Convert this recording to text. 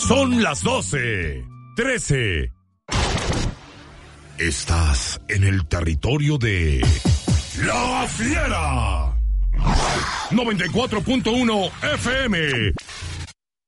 Son las 12:13. Estás en el territorio de La Fiera. 94.1 FM.